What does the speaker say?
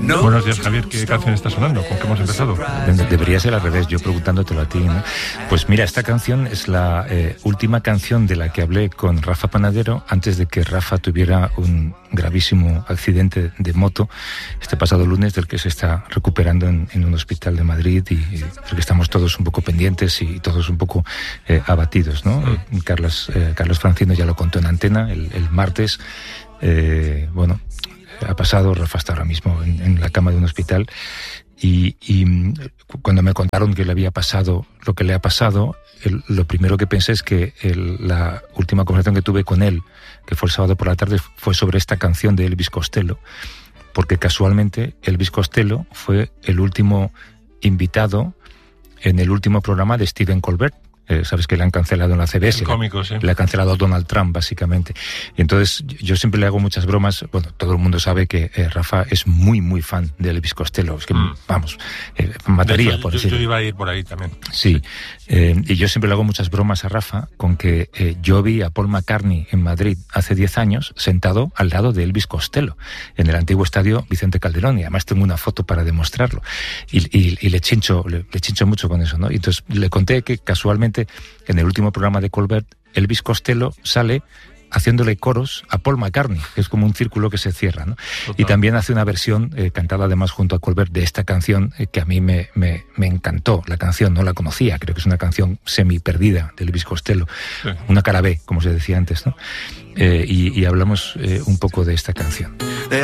Buenos días, Javier. ¿Qué canción está sonando? ¿Con qué hemos empezado? Debería ser al revés, yo preguntándotelo a ti, ¿no? Pues mira, esta canción es la última canción de la que hablé con Rafa Panadero antes de que Rafa tuviera un gravísimo accidente de moto este pasado lunes, del que se está recuperando en un hospital de Madrid y del que estamos todos un poco pendientes y todos un poco abatidos, ¿no? Carlos Francino ya lo contó en Antena el martes. Bueno, ha pasado, Rafa está ahora mismo en la cama de un hospital y cuando me contaron que le había pasado lo que le ha pasado, lo primero que pensé es que la última conversación que tuve con él, que fue el sábado por la tarde, fue sobre esta canción de Elvis Costello, porque casualmente Elvis Costello fue el último invitado en el último programa de Stephen Colbert. Sabes que le han cancelado en la CBS. Cómico, sí. Le ha cancelado a Donald Trump, básicamente. Y entonces yo siempre le hago muchas bromas. Bueno, todo el mundo sabe que Rafa es muy, muy fan de Elvis Costello. Es que, vamos, mataría, hecho, por decirlo. Yo iba a ir por ahí también. Sí. Y yo siempre le hago muchas bromas a Rafa con que yo vi a Paul McCartney en Madrid hace 10 años sentado al lado de Elvis Costello en el antiguo estadio Vicente Calderón, y además tengo una foto para demostrarlo. Y le chincho mucho con eso, ¿no? Y entonces le conté que casualmente en el último programa de Colbert, Elvis Costello sale haciéndole coros a Paul McCartney, que es como un círculo que se cierra, ¿no? Y también hace una versión cantada además junto a Colbert de esta canción que a mí me encantó. La canción no la conocía, creo que es una canción semi perdida de Elvis Costello, sí. Una cara B, como se decía antes, ¿no? Y hablamos un poco de esta canción.